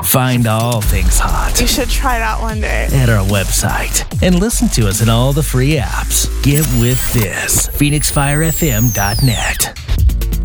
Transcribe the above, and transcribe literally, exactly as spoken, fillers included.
Find all things hot. You should try it out one day. At our website. And listen to us in all the free apps. Get with this. Phoenix Fire F M dot net.